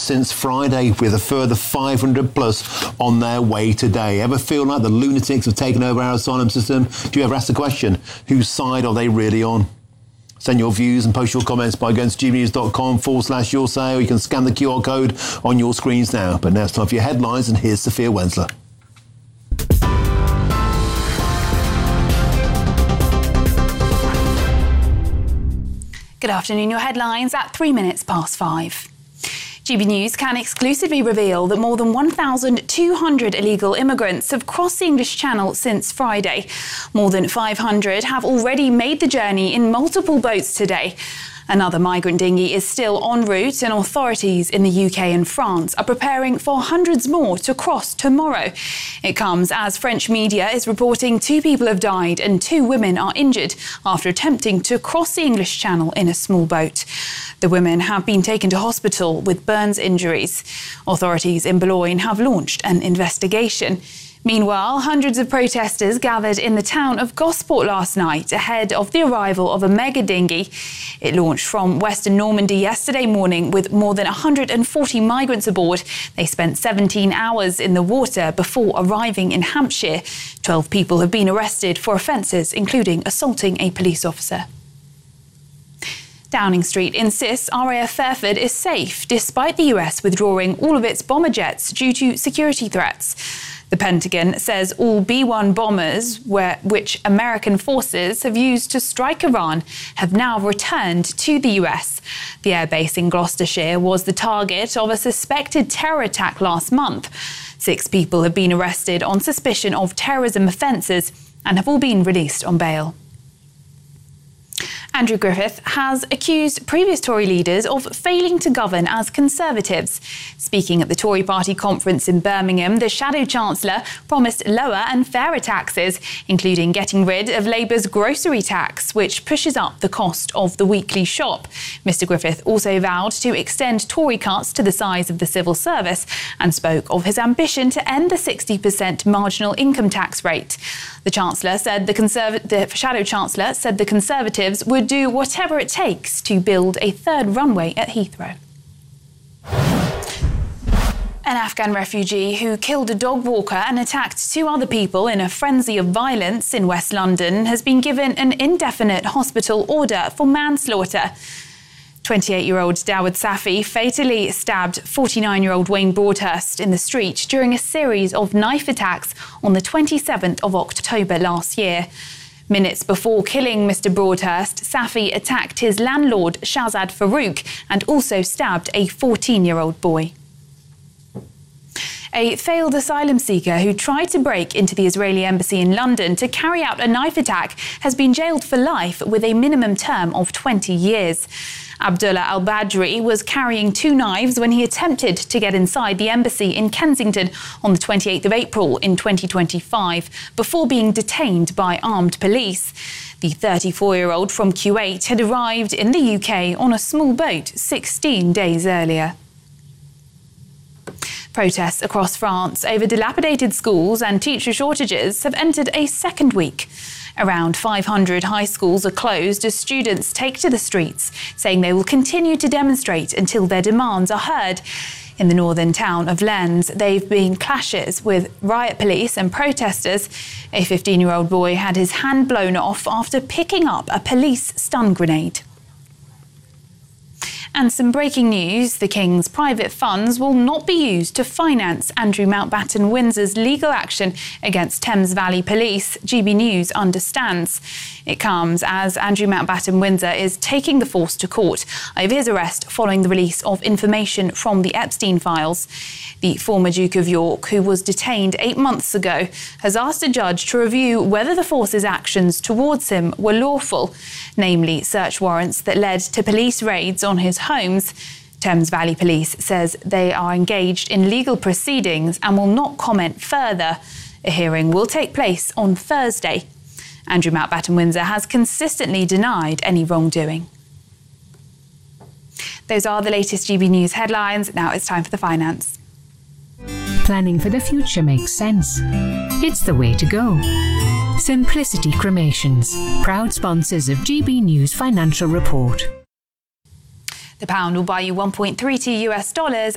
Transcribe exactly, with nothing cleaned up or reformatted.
since Friday, with a further five hundred plus on their way today. Ever feel like the lunatics have taken over our asylum system? Do you ever ask the question, whose side are they really on? Send your views and post your comments by going to gbnews.com forward slash your say, or you can scan the Q R code on your screens now. But now it's time for your headlines, and here's Sophia Wensler. Good afternoon. Your headlines at three minutes past five. G B News can exclusively reveal that more than one thousand two hundred illegal immigrants have crossed the English Channel since Friday. More than five hundred have already made the journey in multiple boats today. Another migrant dinghy is still en route, and authorities in the U K and France are preparing for hundreds more to cross tomorrow. It comes as French media is reporting two people have died and two women are injured after attempting to cross the English Channel in a small boat. The women have been taken to hospital with burns injuries. Authorities in Boulogne have launched an investigation. Meanwhile, hundreds of protesters gathered in the town of Gosport last night ahead of the arrival of a mega dinghy. It launched from Western Normandy yesterday morning with more than one hundred forty migrants aboard. They spent seventeen hours in the water before arriving in Hampshire. twelve people have been arrested for offences, including assaulting a police officer. Downing Street insists R A F Fairford is safe, despite the U S withdrawing all of its bomber jets due to security threats. The Pentagon says all B one bombers, where, which American forces have used to strike Iran, have now returned to the U S. The airbase in Gloucestershire was the target of a suspected terror attack last month. Six people have been arrested on suspicion of terrorism offences and have all been released on bail. Andrew Griffith has accused previous Tory leaders of failing to govern as Conservatives. Speaking at the Tory party conference in Birmingham, the Shadow Chancellor promised lower and fairer taxes, including getting rid of Labour's grocery tax, which pushes up the cost of the weekly shop. Mr Griffith also vowed to extend Tory cuts to the size of the civil service and spoke of his ambition to end the sixty percent marginal income tax rate. The Chancellor said the, Conserv- the Shadow Chancellor said the Conservatives would do whatever it takes to build a third runway at Heathrow. An Afghan refugee who killed a dog walker and attacked two other people in a frenzy of violence in West London has been given an indefinite hospital order for manslaughter. twenty-eight-year-old Dawud Safi fatally stabbed forty-nine-year-old Wayne Broadhurst in the street during a series of knife attacks on the twenty-seventh of October last year. Minutes before killing Mister Broadhurst, Safi attacked his landlord, Shahzad Farouk, and also stabbed a fourteen-year-old boy. A failed asylum seeker who tried to break into the Israeli embassy in London to carry out a knife attack has been jailed for life with a minimum term of twenty years. Abdullah al-Badri was carrying two knives when he attempted to get inside the embassy in Kensington on the twenty-eighth of April in twenty twenty-five before being detained by armed police. The thirty-four-year-old from Kuwait had arrived in the U K on a small boat sixteen days earlier. Protests across France over dilapidated schools and teacher shortages have entered a second week. Around five hundred high schools are closed as students take to the streets, saying they will continue to demonstrate until their demands are heard. In the northern town of Lens, they've been clashes with riot police and protesters. A fifteen-year-old boy had his hand blown off after picking up a police stun grenade. And some breaking news, the King's private funds will not be used to finance Andrew Mountbatten Windsor's legal action against Thames Valley Police, G B News understands. It comes as Andrew Mountbatten Windsor is taking the force to court over his arrest following the release of information from the Epstein files. The former Duke of York, who was detained eight months ago, has asked a judge to review whether the force's actions towards him were lawful, namely search warrants that led to police raids on his homes. Thames Valley Police says they are engaged in legal proceedings and will not comment further. A hearing will take place on Thursday. Andrew Mountbatten Windsor has consistently denied any wrongdoing. Those are the latest G B News headlines. Now it's time for the finance. Planning for the future makes sense. It's the way to go. Simplicity Cremations, proud sponsors of G B News Financial Report. The pound will buy you one point three two US dollars